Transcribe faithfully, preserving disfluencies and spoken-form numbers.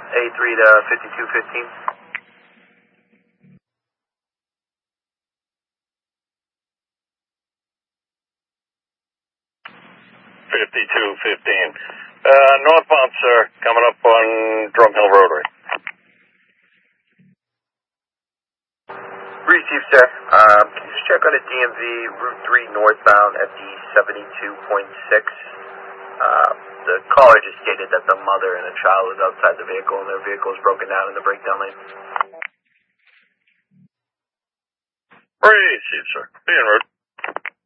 A three to fifty-two fifteen. fifty-two fifteen. Uh, northbound, sir, coming up on Drum Hill Rotary. Received, sir. Um, can you just check on a D M V Route three northbound F D seventy-two point six? Uh, the caller just stated that the mother and a child was outside the vehicle and their vehicle was broken down in the breakdown lane. Received, sir. Be en route.